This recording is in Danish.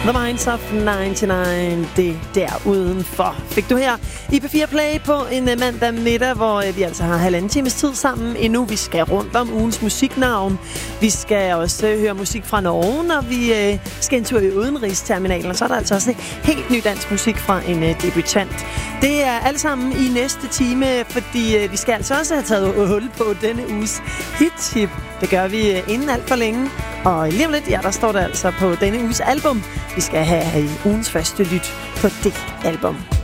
The Minds of 99, det der udenfor. Fik du her i P4 Play på en mandag middag, hvor vi altså har 1,5 times tid sammen endnu. Vi skal rundt om ugens musiknavn. Vi skal også høre musik fra Norge, når vi skal en tur i udenrigsterminalen. Og så er der altså også helt ny dansk musik fra en debutant. Det er alt sammen i næste time, fordi vi skal altså også have taget hul på denne uges hit-tip. Det gør vi inden alt for længe. Og lige om lidt, ja, der står der altså på denne uges album. Vi skal have i ugens første lyt på det album.